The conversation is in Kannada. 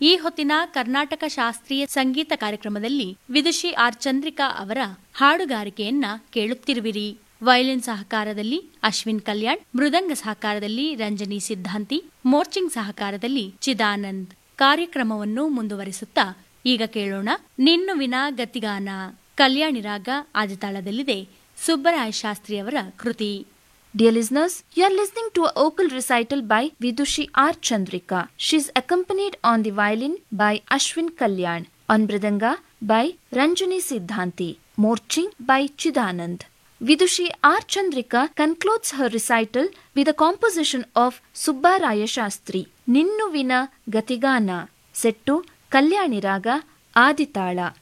ಈ ಹೊತ್ತಿನ ಕರ್ನಾಟಕ ಶಾಸ್ತ್ರೀಯ ಸಂಗೀತ ಕಾರ್ಯಕ್ರಮದಲ್ಲಿ ವಿದುಷಿ ಆರ್ ಚಂದ್ರಿಕಾ ಅವರ ಹಾಡುಗಾರಿಕೆಯನ್ನ ಕೇಳುತ್ತಿರುವಿರಿ. ವಯಲಿನ್ ಸಹಕಾರದಲ್ಲಿ ಅಶ್ವಿನ್ ಕಲ್ಯಾಣ್, ಮೃದಂಗ ಸಹಕಾರದಲ್ಲಿ ರಂಜನಿ ಸಿದ್ಧಾಂತಿ, ಮೋರ್ಚಿಂಗ್ ಸಹಕಾರದಲ್ಲಿ ಚಿದಾನಂದ್. ಕಾರ್ಯಕ್ರಮವನ್ನು ಮುಂದುವರಿಸುತ್ತಾ ಈಗ ಕೇಳೋಣ ನಿನ್ನುವಿನ ಗತಿಗಾನ. ಕಲ್ಯಾಣಿ ರಾಗ ಆದಿತಾಳದಲ್ಲಿದೆ. ಸುಬ್ಬರಾಯ ಶಾಸ್ತ್ರಿಯವರ ಕೃತಿ. Dear listeners, you are listening to a vocal recital by Vidushi R. Chandrika. She is accompanied on the violin by Ashwin Kalyan, on mridanga by Ranjani Siddhanti, morching by Chidanand. Vidushi R. Chandrika concludes her recital with a composition of Subbaraya Shastri, Ninnuvina Gatigana, set to Kalyani Raga Aditala.